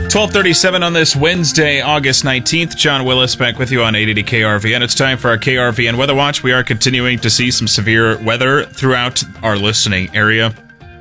12:37 on this Wednesday, August 19th. John Willis back with you on 880 KRVN. It's time for our KRVN Weather Watch. We are continuing to see some severe weather throughout our listening area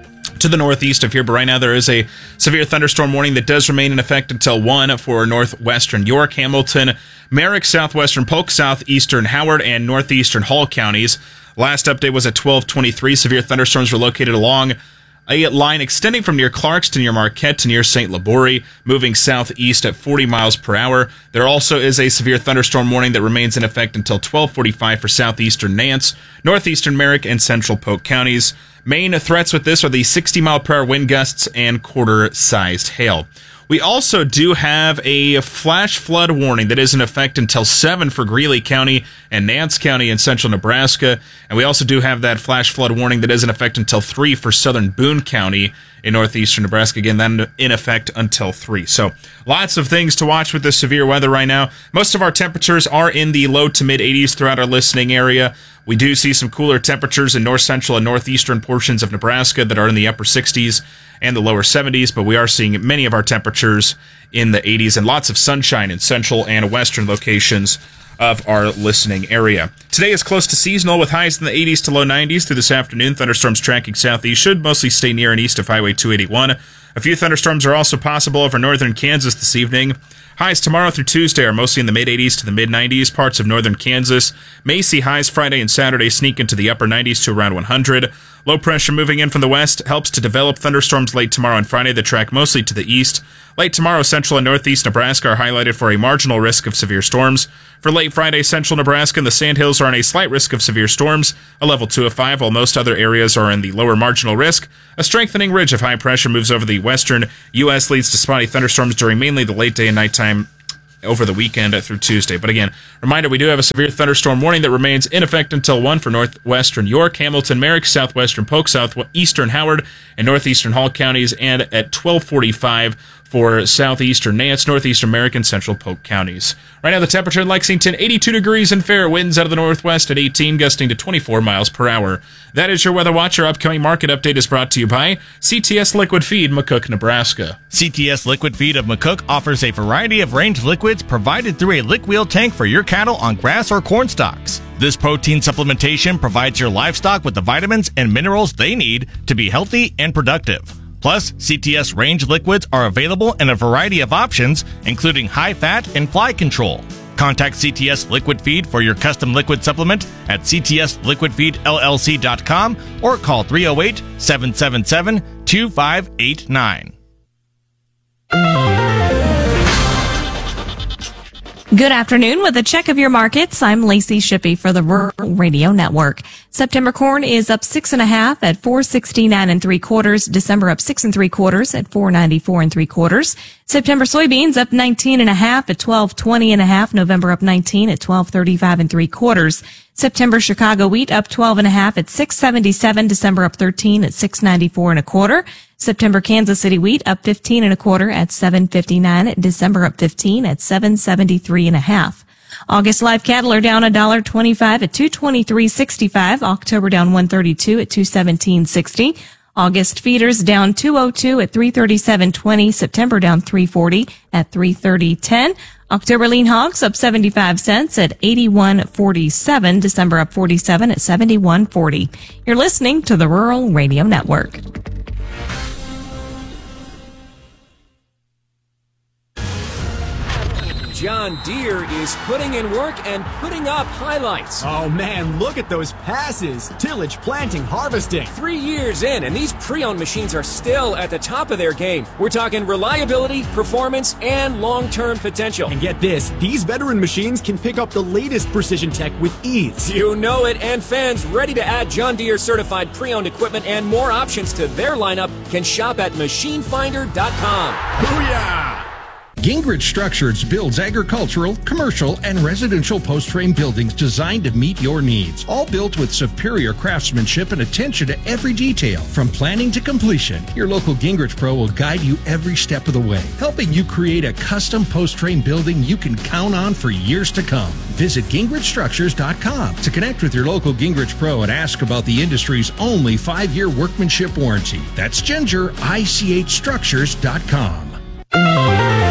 to the northeast of here, but right now there is a severe thunderstorm warning that does remain in effect until 1 for northwestern York, Hamilton, Merrick, southwestern Polk, southeastern Howard, and northeastern Hall counties. Last update was at 12:23. Severe thunderstorms were located along a line extending from near Clarks to near Marquette to near St. Laborie, moving southeast at 40 miles per hour. There also is a severe thunderstorm warning that remains in effect until 12:45 for southeastern Nance, northeastern Merrick, and central Polk counties. Main threats with this are the 60-mile-per-hour wind gusts and quarter-sized hail. We also do have a flash flood warning that is in effect until 7 for Greeley County and Nance County in central Nebraska. And we also do have that flash flood warning that is in effect until 3 for southern Boone County in northeastern Nebraska. Again, that in effect until 3. So lots of things to watch with this severe weather right now. Most of our temperatures are in the low to mid 80s throughout our listening area. We do see some cooler temperatures in north central and northeastern portions of Nebraska that are in the upper 60s and the lower 70s, but we are seeing many of our temperatures in the 80s and lots of sunshine in central and western locations of our listening area. Today is close to seasonal with highs in the 80s to low 90s through this afternoon. Thunderstorms tracking southeast should mostly stay near and east of Highway 281. A few thunderstorms are also possible over northern Kansas this evening. Highs tomorrow through Tuesday are mostly in the mid-80s to the mid-90s. Parts of northern Kansas may see highs Friday and Saturday sneak into the upper 90s to around 100. Low pressure moving in from the west helps to develop thunderstorms late tomorrow and Friday that track mostly to the east. Late tomorrow, central and northeast Nebraska are highlighted for a marginal risk of severe storms. For late Friday, central Nebraska and the Sandhills are on a slight risk of severe storms, a level 2 of 5, while most other areas are in the lower marginal risk. A strengthening ridge of high pressure moves over the western U.S., leads to spotty thunderstorms during mainly the late day and nighttime over the weekend through Tuesday. But again, reminder, we do have a severe thunderstorm warning that remains in effect until 1 for northwestern York, Hamilton, Merrick, southwestern Polk, southeastern Howard, and northeastern Hall counties, and at 12:45 for southeastern Nance, northeastern Merrick, and central Polk counties. Right now, the temperature in Lexington, 82 degrees and fair. Winds out of the northwest at 18, gusting to 24 miles per hour. That is your Weather Watch. Our upcoming market update is brought to you by CTS Liquid Feed, McCook, Nebraska. CTS Liquid Feed of McCook offers a variety of range liquids provided through a lick wheel tank for your cattle on grass or corn stalks. This protein supplementation provides your livestock with the vitamins and minerals they need to be healthy and productive. Plus, CTS range liquids are available in a variety of options, including high fat and fly control. Contact CTS Liquid Feed for your custom liquid supplement at ctsliquidfeedllc.com or call 308-777-2589. Good afternoon. With a check of your markets, I'm Lacey Shippey for the Rural Radio Network. September corn is up 6.5 at $4.69 3/4. December up 6 3/4 at $4.94 3/4. September soybeans up 19.5 at $12.20.5. November up 19 at $12.35 3/4. September Chicago wheat up 12.5 at $6.77. December up 13 at $6.94 1/4. September Kansas City wheat up 15 1/4 at $7.59. December up 15 at $7.73 1/2. August live cattle are down $1.25 at $223.65. October down $1.32 at $217.60. August feeders down $2.02 at $337.20. September down $3.40 at $330.10. October lean hogs up 75 cents at $81.47. December up 47 at $71.40. You're listening to the Rural Radio Network. John Deere is putting in work and putting up highlights. Oh man, look at those passes. Tillage, planting, harvesting. 3 years in, and these pre-owned machines are still at the top of their game. We're talking reliability, performance, and long-term potential. And get this, these veteran machines can pick up the latest precision tech with ease. You know it, and fans ready to add John Deere certified pre-owned equipment and more options to their lineup can shop at machinefinder.com. Booyah! Gingrich Structures builds agricultural, commercial, and residential post-frame buildings designed to meet your needs. All built with superior craftsmanship and attention to every detail. From planning to completion, your local Gingrich Pro will guide you every step of the way, helping you create a custom post-frame building you can count on for years to come. Visit GingrichStructures.com to connect with your local Gingrich Pro and ask about the industry's only 5-year workmanship warranty. That's GingerICHStructures.com.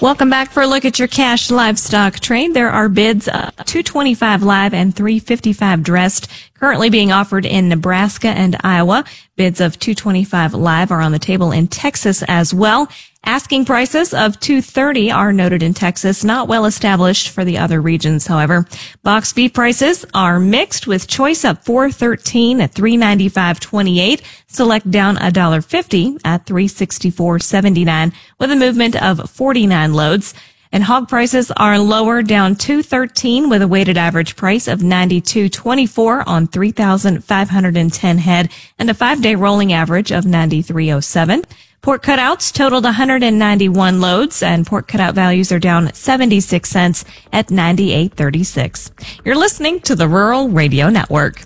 Welcome back for a look at your cash livestock trade. There are bids $225 live and $355 dressed currently being offered in Nebraska and Iowa. Bids of $225 live are on the table in Texas as well. Asking prices of $230 are noted in Texas, not well established for the other regions, however. Box beef prices are mixed, with choice up $4.13 at $395.28, select down $1.50 at $364.79, with a movement of 49 loads. And hog prices are lower, down $2.13 with a weighted average price of $92.24 on 3,510 head and a 5-day rolling average of $93.07. Pork cutouts totaled 191 loads, and pork cutout values are down 76 cents at $98.36. You're listening to the Rural Radio Network.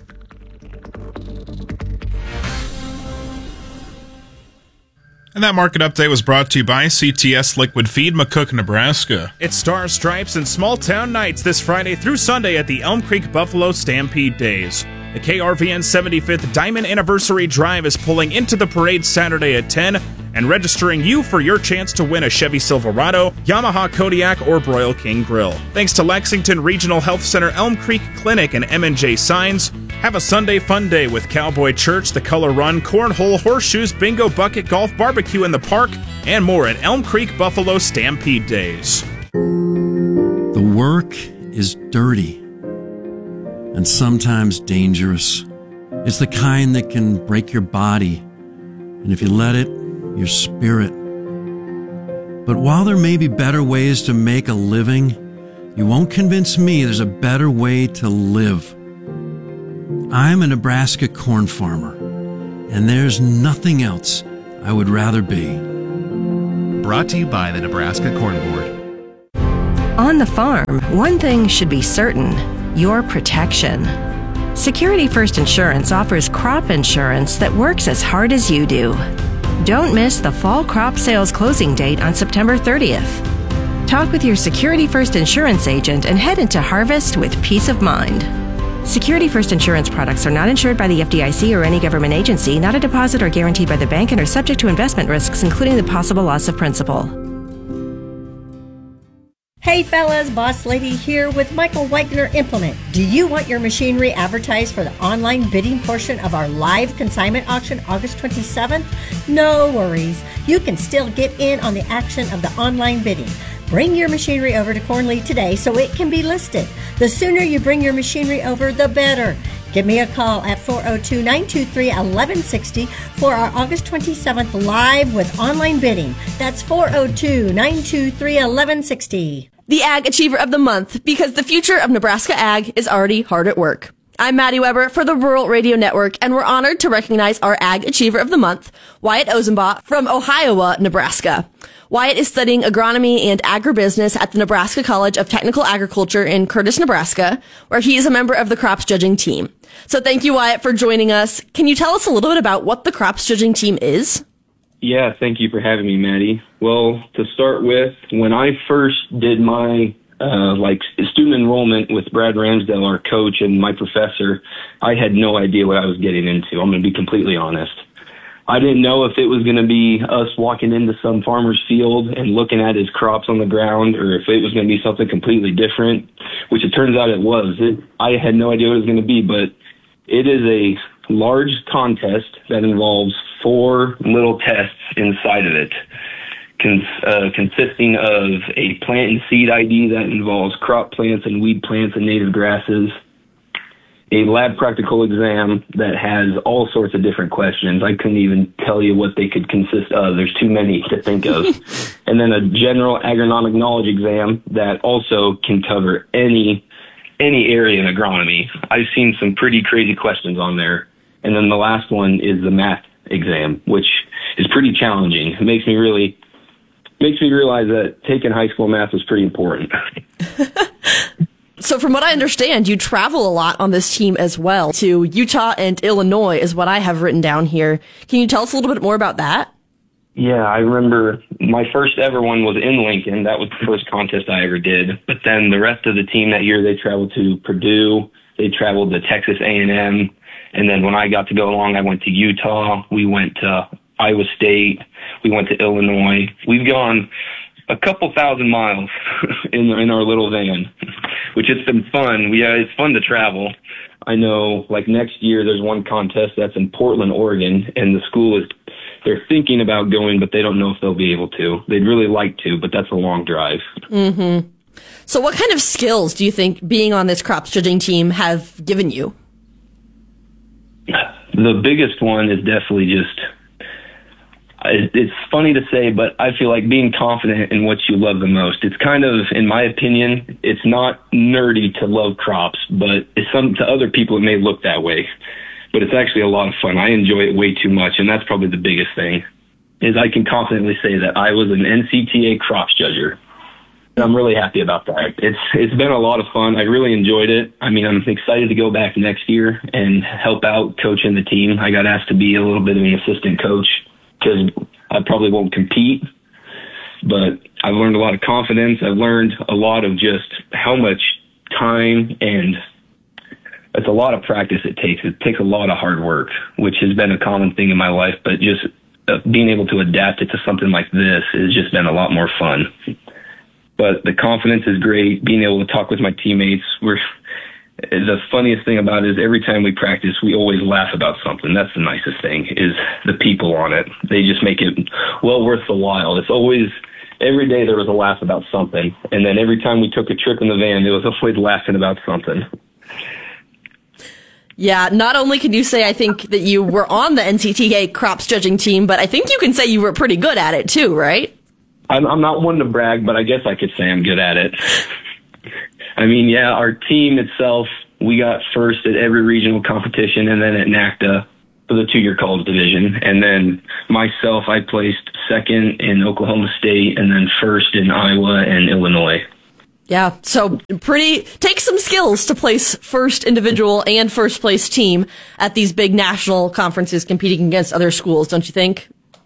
And that market update was brought to you by CTS Liquid Feed, McCook, Nebraska. It's Stars, Stripes, and Small Town Nights this Friday through Sunday at the Elm Creek Buffalo Stampede Days. The KRVN 75th Diamond Anniversary Drive is pulling into the parade Saturday at 10 and registering you for your chance to win a Chevy Silverado, Yamaha Kodiak, or Broil King Grill. Thanks to Lexington Regional Health Center, Elm Creek Clinic, and M&J Signs. Have a Sunday fun day with Cowboy Church, the Color Run, Cornhole, Horseshoes, Bingo, Bucket Golf, Barbecue in the Park, and more at Elm Creek Buffalo Stampede Days. The work is dirty and sometimes dangerous. It's the kind that can break your body, and if you let it, your spirit. But while there may be better ways to make a living, you won't convince me there's a better way to live. I'm a Nebraska corn farmer, and there's nothing else I would rather be. Brought to you by the Nebraska Corn Board. On the farm, one thing should be certain: your protection. Security First Insurance offers crop insurance that works as hard as you do. Don't miss the fall crop sales closing date on September 30th. Talk with your Security First Insurance agent and head into harvest with peace of mind. Security First Insurance products are not insured by the FDIC or any government agency, not a deposit or guaranteed by the bank, and are subject to investment risks, including the possible loss of principal. Hey fellas, Boss Lady here with Michael Wagner Implement. Do you want your machinery advertised for the online bidding portion of our live consignment auction August 27th? No worries. You can still get in on the action of the online bidding. Bring your machinery over to Cornley today so it can be listed. The sooner you bring your machinery over, the better. Give me a call at 402-923-1160 for our August 27th live with online bidding. That's 402-923-1160. The Ag Achiever of the Month, because the future of Nebraska Ag is already hard at work. I'm Maddie Weber for the Rural Radio Network, and we're honored to recognize our Ag Achiever of the Month, Wyatt Ozenbaugh from Ohio, Nebraska. Wyatt is studying agronomy and agribusiness at the Nebraska College of Technical Agriculture in Curtis, Nebraska, where he is a member of the crops judging team. So thank you, Wyatt, for joining us. Can you tell us a little bit about what the crops judging team is? Yeah, thank you for having me, Maddie. Well, to start with, when I first did my student enrollment with Brad Ramsdale, our coach and my professor, I had no idea what I was getting into. I'm going to be completely honest. I didn't know if it was going to be us walking into some farmer's field and looking at his crops on the ground, or if it was going to be something completely different, which it turns out it was. I had no idea what it was going to be, but it is a large contest that involves 4 little tests inside of it, consisting of a plant and seed ID that involves crop plants and weed plants and native grasses, a lab practical exam that has all sorts of different questions. I couldn't even tell you what they could consist of. There's too many to think of. And then a general agronomic knowledge exam that also can cover any area in agronomy. I've seen some pretty crazy questions on there. And then the last one is the math exam, which is pretty challenging. It makes me realize that taking high school math was pretty important. So from what I understand, you travel a lot on this team as well, to Utah and Illinois is what I have written down here. Can you tell us a little bit more about that? Yeah, I remember my first ever one was in Lincoln. That was the first contest I ever did. But then the rest of the team that year, they traveled to Purdue. They traveled to Texas A&M. And then when I got to go along, I went to Utah. We went to Iowa State. We went to Illinois. We've gone a couple thousand miles in our little van, which has been fun. It's fun to travel. I know, like, next year there's one contest that's in Portland, Oregon, and the school they're thinking about going, but they don't know if they'll be able to. They'd really like to, but that's a long drive. Mm-hmm. So what kind of skills do you think being on this crops judging team have given you? The biggest one is definitely just, it's funny to say, but I feel like being confident in what you love the most. It's kind of, in my opinion, it's not nerdy to love crops, but to other people it may look that way. But it's actually a lot of fun. I enjoy it way too much, and that's probably the biggest thing, is I can confidently say that I was an NCTA crops judger. I'm really happy about that. It's been a lot of fun. I really enjoyed it. I mean, I'm excited to go back next year and help out coaching the team. I got asked to be a little bit of an assistant coach because I probably won't compete, but I've learned a lot of confidence. I've learned a lot of just how much time, and it's a lot of practice it takes. It takes a lot of hard work, which has been a common thing in my life, but just being able to adapt it to something like this has just been a lot more fun. But the confidence is great. Being able to talk with my teammates. The funniest thing about it is every time we practice, we always laugh about something. That's the nicest thing, is the people on it. They just make it well worth the while. It's always, every day there was a laugh about something. And then every time we took a trip in the van, it was always laughing about something. Yeah, not only can you say, I think, that you were on the NCTA crops judging team, but I think you can say you were pretty good at it too, right? I'm not one to brag, but I guess I could say I'm good at it. I mean, yeah, our team itself, we got first at every regional competition and then at NACDA for the 2-year college division. And then myself, I placed second in Oklahoma State and then first in Iowa and Illinois. Yeah, so takes some skills to place first individual and first place team at these big national conferences competing against other schools, don't you think?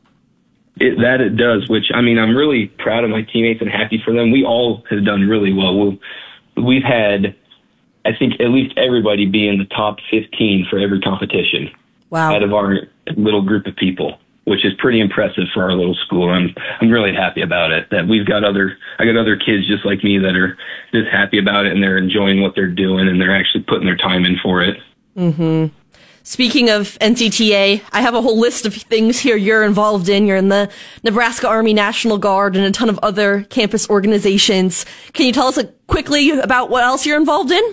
It does, which, I mean, I'm really proud of my teammates and happy for them. We all have done really well. We've had, I think, at least everybody be in the top 15 for every competition. Wow. Out of our little group of people, which is pretty impressive for our little school. I'm really happy about it, that I got other kids just like me that are just happy about it, and they're enjoying what they're doing, and they're actually putting their time in for it. Mm-hmm. Speaking of NCTA, I have a whole list of things here you're involved in. You're in the Nebraska Army National Guard and a ton of other campus organizations. Can you tell us quickly about what else you're involved in?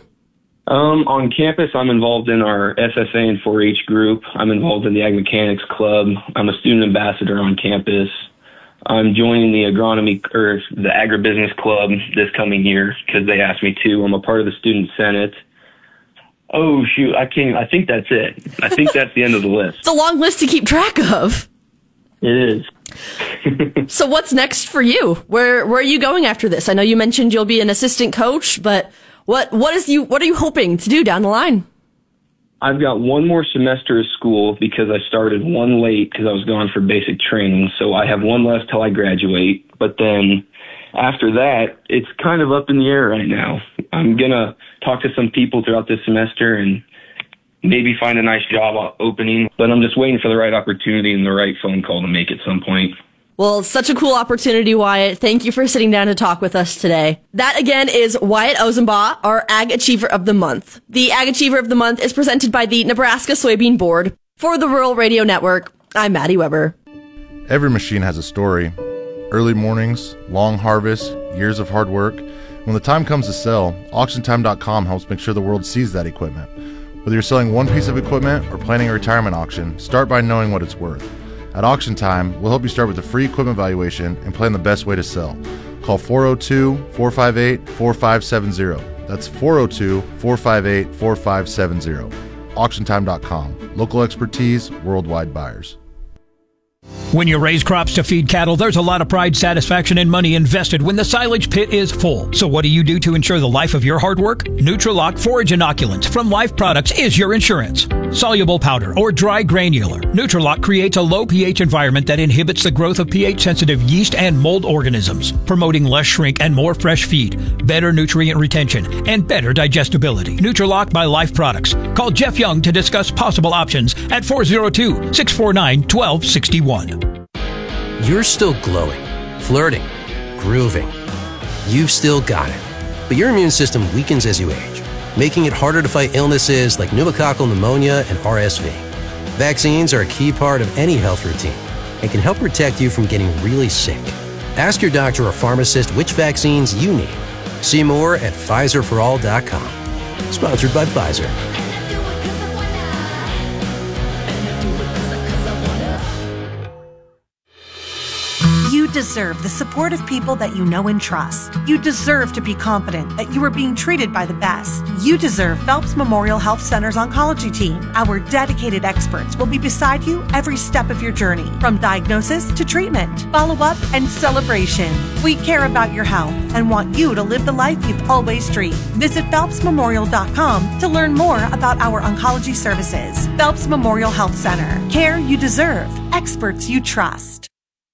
On campus, I'm involved in our FFA and 4-H group. I'm involved in the Ag Mechanics Club. I'm a student ambassador on campus. I'm joining the the Agribusiness Club this coming year because they asked me to. I'm a part of the Student Senate. Oh, shoot, I think that's it. I think that's the end of the list. It's a long list to keep track of. It is. So what's next for you? Where are you going after this? I know you mentioned you'll be an assistant coach, but what are you hoping to do down the line? I've got one more semester of school because I started one late because I was gone for basic training. So I have one left till I graduate. But then after that, it's kind of up in the air right now. I'm going to talk to some people throughout this semester and maybe find a nice job opening. But I'm just waiting for the right opportunity and the right phone call to make at some point. Well, such a cool opportunity, Wyatt. Thank you for sitting down to talk with us today. That, again, is Wyatt Ozenbaugh, our Ag Achiever of the Month. The Ag Achiever of the Month is presented by the Nebraska Soybean Board. For the Rural Radio Network, I'm Maddie Weber. Every machine has a story. Early mornings, long harvests, years of hard work. When the time comes to sell, AuctionTime.com helps make sure the world sees that equipment. Whether you're selling one piece of equipment or planning a retirement auction, start by knowing what it's worth. At Auction Time, we'll help you start with a free equipment valuation and plan the best way to sell. Call 402-458-4570. That's 402-458-4570. AuctionTime.com. Local expertise, worldwide buyers. When you raise crops to feed cattle, there's a lot of pride, satisfaction, and money invested when the silage pit is full. So what do you do to ensure the life of your hard work? Nutrilock Forage Inoculants from Life Products is your insurance. Soluble powder or dry granular, Nutrilock creates a low pH environment that inhibits the growth of pH-sensitive yeast and mold organisms, promoting less shrink and more fresh feed, better nutrient retention, and better digestibility. Nutrilock by Life Products. Call Jeff Young to discuss possible options at 402-649-1261. You're still glowing, flirting, grooving. You've still got it, but your immune system weakens as you age, making it harder to fight illnesses like pneumococcal pneumonia and RSV. Vaccines are a key part of any health routine and can help protect you from getting really sick. Ask your doctor or pharmacist which vaccines you need. See more at PfizerForAll.com. Sponsored by Pfizer. You deserve the support of people that you know and trust. You deserve to be confident that you are being treated by the best. You deserve Phelps Memorial Health Center's oncology team. Our dedicated experts will be beside you every step of your journey, from diagnosis to treatment, follow-up, and celebration. We care about your health and want you to live the life you've always dreamed. Visit PhelpsMemorial.com to learn more about our oncology services. Phelps Memorial Health Center. Care you deserve. Experts you trust.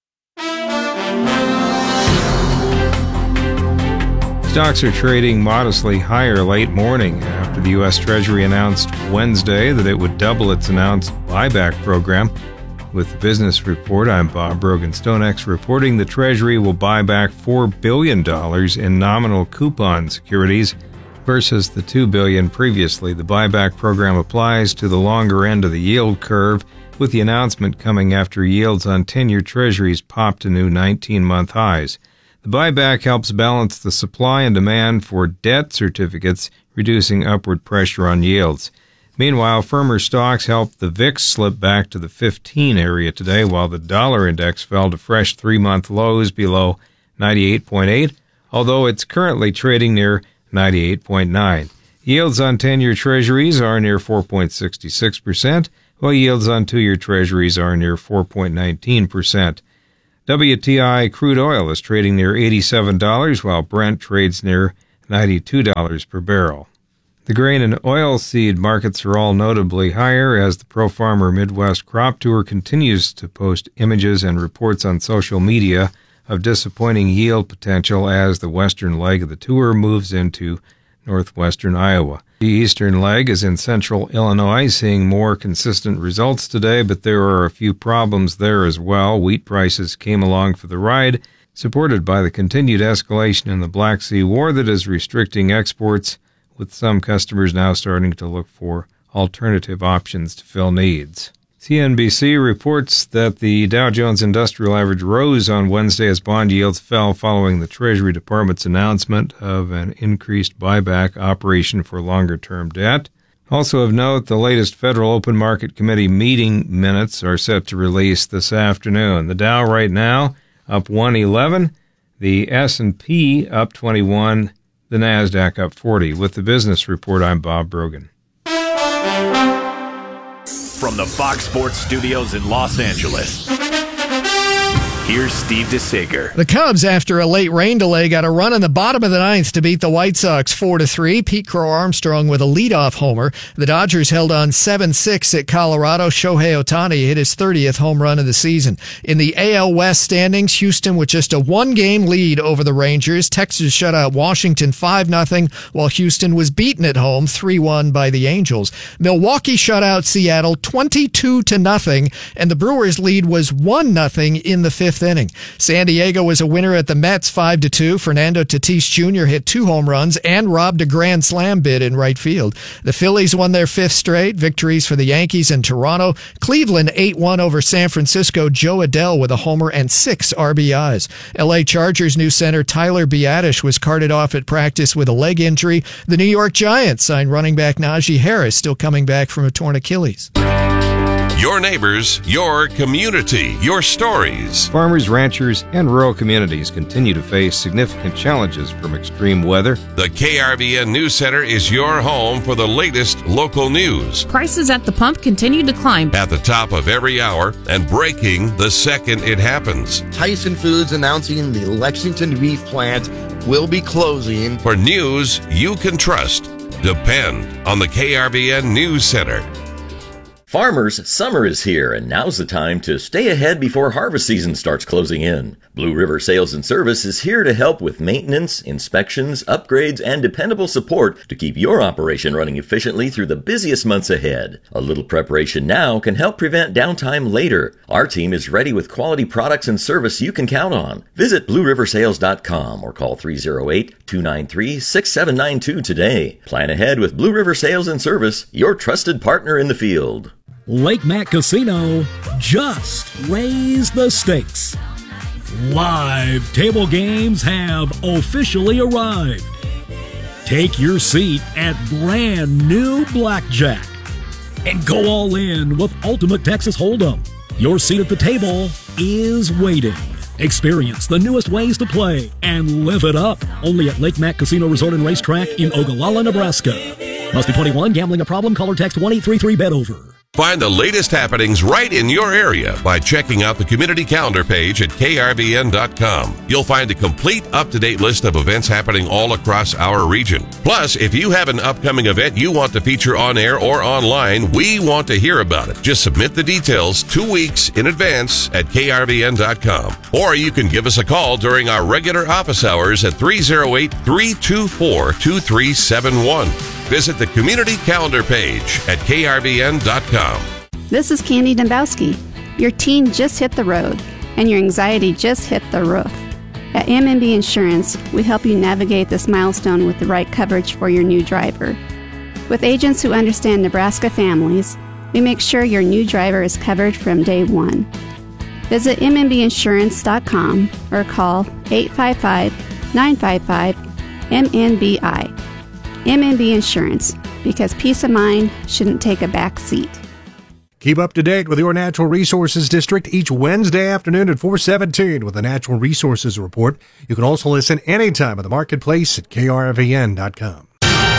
Stocks are trading modestly higher late morning after the U.S. Treasury announced Wednesday that it would double its announced buyback program. With the Business Report, I'm Bob Brogan. StoneX reporting the Treasury will buy back $4 billion in nominal coupon securities versus the $2 billion previously. The buyback program applies to the longer end of the yield curve, with the announcement coming after yields on 10-year Treasuries popped to new 19-month highs. The buyback helps balance the supply and demand for debt certificates, reducing upward pressure on yields. Meanwhile, firmer stocks helped the VIX slip back to the 15 area today, while the dollar index fell to fresh 3-month lows below 98.8, although it's currently trading near 98.9. Yields on 10-year Treasuries are near 4.66%, while yields on 2-year Treasuries are near 4.19%. WTI crude oil is trading near $87, while Brent trades near $92 per barrel. The grain and oilseed markets are all notably higher as the ProFarmer Midwest Crop Tour continues to post images and reports on social media of disappointing yield potential as the western leg of the tour moves into northwestern Iowa. The eastern leg is in central Illinois, seeing more consistent results today, but there are a few problems there as well. Wheat prices came along for the ride, supported by the continued escalation in the Black Sea War that is restricting exports, with some customers now starting to look for alternative options to fill needs. CNBC reports that the Dow Jones Industrial Average rose on Wednesday as bond yields fell following the Treasury Department's announcement of an increased buyback operation for longer-term debt. Also of note, the latest Federal Open Market Committee meeting minutes are set to release this afternoon. The Dow right now up 111, the S&P up 21, the NASDAQ up 40. With the Business Report, I'm Bob Brogan. From the Fox Sports Studios in Los Angeles, here's Steve DeSager. The Cubs, after a late rain delay, got a run in the bottom of the ninth to beat the White Sox 4-3. Pete Crow Armstrong with a leadoff homer. The Dodgers held on 7-6 at Colorado. Shohei Ohtani hit his 30th home run of the season. In the AL West standings, Houston with just a one-game lead over the Rangers. Texas shut out Washington 5-0, while Houston was beaten at home 3-1 by the Angels. Milwaukee shut out Seattle 22-0, and the Brewers' lead was 1-0 in the fifth inning. San Diego was a winner at the Mets 5-2. Fernando Tatis Jr. hit 2 home runs and robbed a grand slam bid in right field. The Phillies won their 5th straight. Victories for the Yankees and Toronto. Cleveland 8-1 over San Francisco. Joe Adell with a homer and 6 RBIs. LA Chargers new center Tyler Biadasz was carted off at practice with a leg injury. The New York Giants signed running back Najee Harris, still coming back from a torn Achilles. Your neighbors, your community, your stories. Farmers, ranchers, and rural communities continue to face significant challenges from extreme weather. The KRVN News Center is your home for the latest local news. Prices at the pump continue to climb. At the top of every hour and breaking the second it happens. Tyson Foods announcing the Lexington beef plant will be closing. For news you can trust, depend on the KRVN News Center. Farmers, summer is here, and now's the time to stay ahead before harvest season starts closing in. Blue River Sales and Service is here to help with maintenance, inspections, upgrades, and dependable support to keep your operation running efficiently through the busiest months ahead. A little preparation now can help prevent downtime later. Our team is ready with quality products and service you can count on. Visit BlueRiverSales.com or call 308-293-6792 today. Plan ahead with Blue River Sales and Service, your trusted partner in the field. Lake Mac Casino just raised the stakes. Live table games have officially arrived. Take your seat at brand new Blackjack and go all in with Ultimate Texas Hold'em. Your seat at the table is waiting. Experience the newest ways to play and live it up. Only at Lake Mac Casino Resort and Racetrack in Ogallala, Nebraska. Must be 21. Gambling a problem? Call or text 1-833-BET-OVER. Find the latest happenings right in your area by checking out the community calendar page at krvn.com. You'll find a complete, up-to-date list of events happening all across our region. Plus, if you have an upcoming event you want to feature on air or online, we want to hear about it. Just submit the details 2 weeks in advance at krvn.com. Or you can give us a call during our regular office hours at 308-324-2371. Visit the community calendar page at krvn.com. This is Candy Dembowski. Your teen just hit the road, and your anxiety just hit the roof. At MMB Insurance, we help you navigate this milestone with the right coverage for your new driver. With agents who understand Nebraska families, we make sure your new driver is covered from day one. Visit MMBinsurance.com or call 855-955-MNBI. MMB Insurance, because peace of mind shouldn't take a back seat. Keep up to date with your Natural Resources District each Wednesday afternoon at 4:17 with the Natural Resources Report. You can also listen anytime at the marketplace at krvn.com.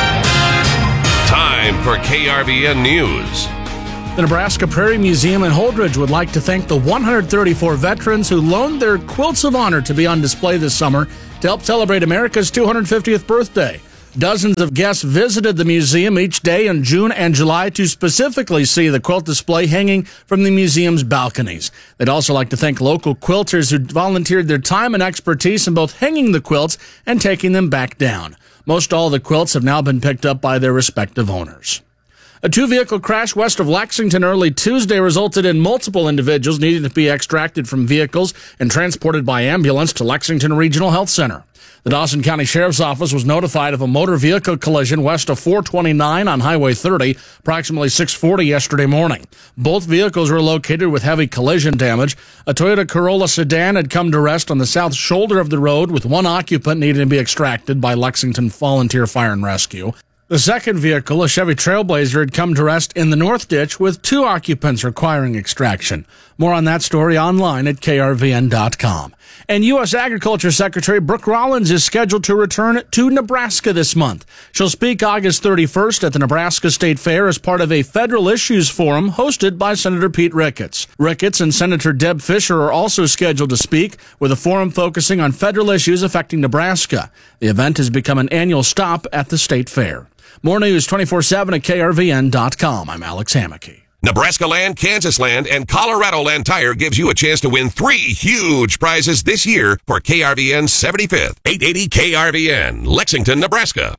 Time for KRVN News. The Nebraska Prairie Museum in Holdridge would like to thank the 134 veterans who loaned their quilts of honor to be on display this summer to help celebrate America's 250th birthday. Dozens of guests visited the museum each day in June and July to specifically see the quilt display hanging from the museum's balconies. They'd also like to thank local quilters who volunteered their time and expertise in both hanging the quilts and taking them back down. Most all the quilts have now been picked up by their respective owners. A two-vehicle crash west of Lexington early Tuesday resulted in multiple individuals needing to be extracted from vehicles and transported by ambulance to Lexington Regional Health Center. The Dawson County Sheriff's Office was notified of a motor vehicle collision west of 429 on Highway 30, approximately 6:40 yesterday morning. Both vehicles were located with heavy collision damage. A Toyota Corolla sedan had come to rest on the south shoulder of the road with one occupant needing to be extracted by Lexington Volunteer Fire and Rescue. The second vehicle, a Chevy Trailblazer, had come to rest in the north ditch with two occupants requiring extraction. More on that story online at krvn.com. And U.S. Agriculture Secretary Brooke Rollins is scheduled to return to Nebraska this month. She'll speak August 31st at the Nebraska State Fair as part of a federal issues forum hosted by Senator Pete Ricketts. Ricketts and Senator Deb Fischer are also scheduled to speak, with a forum focusing on federal issues affecting Nebraska. The event has become an annual stop at the State Fair. More news 24/7 at krvn.com. I'm Alex Hammocky. Nebraska Land, Kansas Land, and Colorado Land Tire gives you a chance to win 3 huge prizes this year for KRVN's 75th. 880 KRVN, Lexington, Nebraska.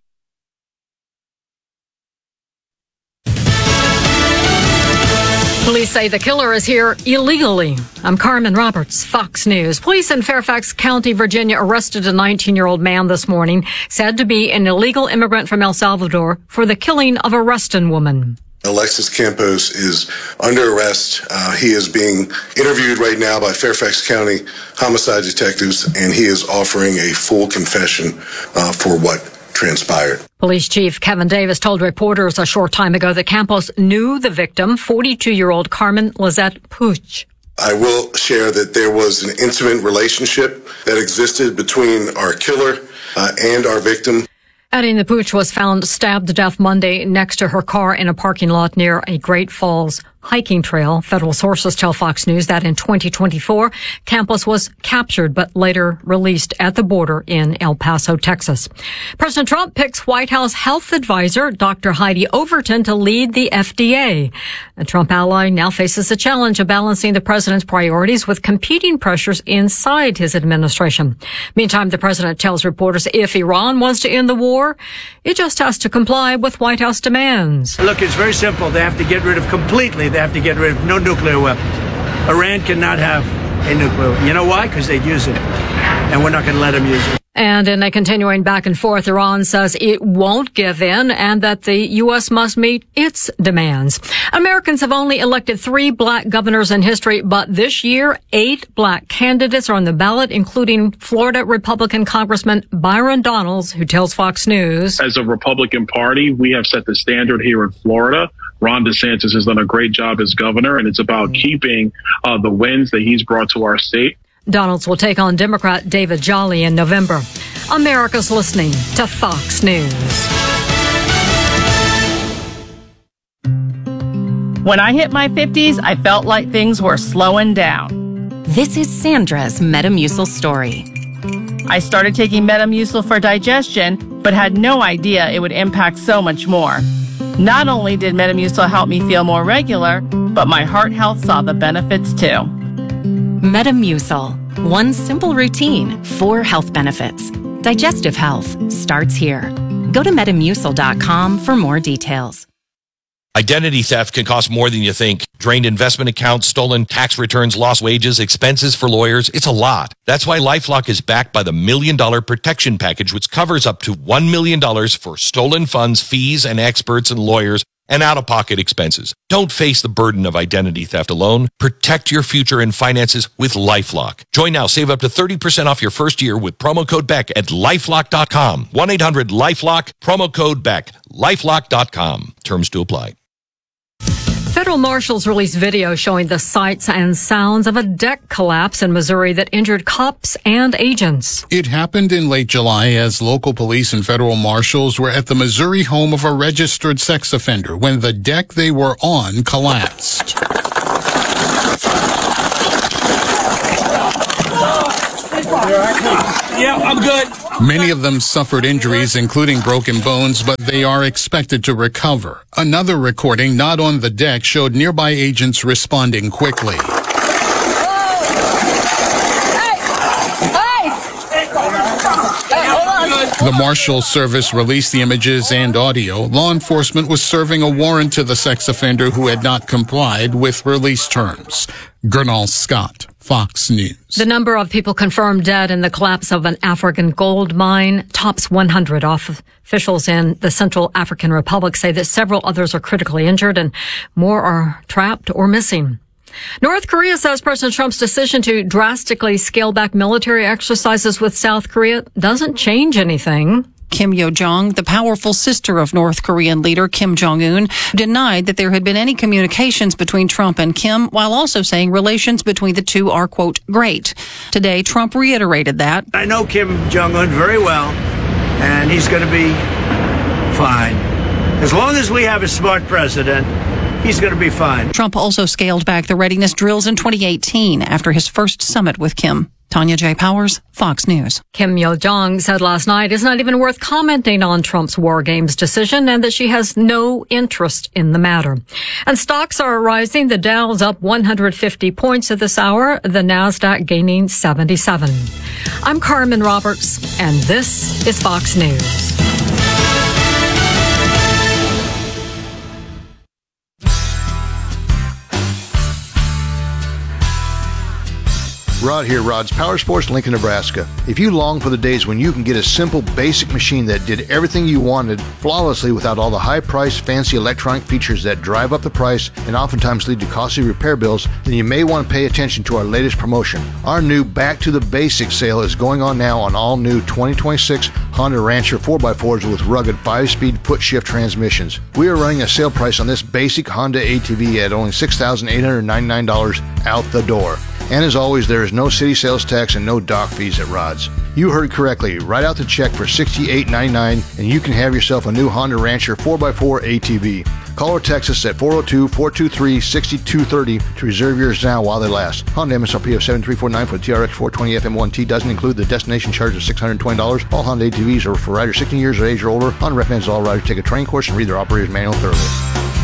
Police say the killer is here illegally. I'm Carmen Roberts, Fox News. Police in Fairfax County, Virginia, arrested a 19-year-old man this morning, said to be an illegal immigrant from El Salvador, for the killing of a Reston woman. Alexis Campos is under arrest. He is being interviewed right now by Fairfax County homicide detectives, and he is offering a full confession for what transpired. Police Chief Kevin Davis told reporters a short time ago that Campos knew the victim, 42-year-old Carmen Lizette Puch. I will share that there was an intimate relationship that existed between our killer and our victim. Adding the Puch was found stabbed to death Monday next to her car in a parking lot near a Great Falls hiking trail. Federal sources tell Fox News that in 2024, Campos was captured but later released at the border in El Paso, Texas. President Trump picks White House health advisor Dr. Heidi Overton to lead the FDA. A Trump ally now faces the challenge of balancing the president's priorities with competing pressures inside his administration. Meantime, the president tells reporters if Iran wants to end the war, it just has to comply with White House demands. Look, it's very simple. They have to get rid of completely. They have to get rid of no nuclear weapons. Iran cannot have a nuclear weapon. You know why? Because they'd use it. And we're not going to let them use it. And in a continuing back and forth, Iran says it won't give in and that the U.S. must meet its demands. Americans have only elected 3 black governors in history, but this year, 8 black candidates are on the ballot, including Florida Republican Congressman Byron Donalds, who tells Fox News. As a Republican Party, we have set the standard here in Florida. Ron DeSantis has done a great job as governor, and it's about keeping the wins that he's brought to our state. Donalds will take on Democrat David Jolly in November. America's listening to Fox News. When I hit my 50s, I felt like things were slowing down. This is Sandra's Metamucil story. I started taking Metamucil for digestion, but had no idea it would impact so much more. Not only did Metamucil help me feel more regular, but my heart health saw the benefits too. Metamucil. One simple routine, 4 health benefits. Digestive health starts here. Go to Metamucil.com for more details. Identity theft can cost more than you think. Drained investment accounts, stolen tax returns, lost wages, expenses for lawyers. It's a lot. That's why LifeLock is backed by the $1 Million Protection Package, which covers up to $1 million for stolen funds, fees, and experts and lawyers, and out-of-pocket expenses. Don't face the burden of identity theft alone. Protect your future and finances with LifeLock. Join now. Save up to 30% off your first year with promo code BECK at LifeLock.com. 1-800-LifeLock, promo code BECK. LifeLock.com. Terms to apply. Federal marshals released video showing the sights and sounds of a deck collapse in Missouri that injured cops and agents. It happened in late July as local police and federal marshals were at the Missouri home of a registered sex offender when the deck they were on collapsed. Yeah, I'm good. Many of them suffered injuries, including broken bones, but they are expected to recover. Another recording, not on the deck, showed nearby agents responding quickly. The Marshal Service released the images and audio. Law enforcement was serving a warrant to the sex offender who had not complied with release terms. Gernal Scott, Fox News. The number of people confirmed dead in the collapse of an African gold mine tops 100. Officials in the Central African Republic say that several others are critically injured and more are trapped or missing. North Korea says President Trump's decision to drastically scale back military exercises with South Korea doesn't change anything. Kim Yo-jong, the powerful sister of North Korean leader Kim Jong-un, denied that there had been any communications between Trump and Kim, while also saying relations between the two are, quote, great. Today, Trump reiterated that. I know Kim Jong-un very well, and he's going to be fine. As long as we have a smart president, he's going to be fine. Trump also scaled back the readiness drills in 2018 after his first summit with Kim. Tanya J. Powers, Fox News. Kim Yo-jong said last night it's not even worth commenting on Trump's War Games decision and that she has no interest in the matter. And stocks are rising. The Dow's up 150 points at this hour. The NASDAQ gaining 77. I'm Carmen Roberts, and this is Fox News. Rod here, Rod's Power Sports, Lincoln, Nebraska. If you long for the days when you can get a simple, basic machine that did everything you wanted flawlessly without all the high-priced, fancy electronic features that drive up the price and oftentimes lead to costly repair bills, then you may want to pay attention to our latest promotion. Our new Back to the Basics sale is going on now on all new 2026 Honda Rancher 4x4s with rugged 5-speed foot-shift transmissions. We are running a sale price on this basic Honda ATV at only $6,899 out the door. And as always, there is no city sales tax and no dock fees at Rod's. You heard correctly. Write out the check for $68.99 and you can have yourself a new Honda Rancher 4x4 ATV. Call or text us at 402-423-6230 to reserve yours now while they last. Honda MSRP of $7,349 for the TRX 420 FM1T doesn't include the destination charge of $620. All Honda ATVs are for riders 16 years of age or older. Honda recommends all riders take a training course and read their operator's manual thoroughly.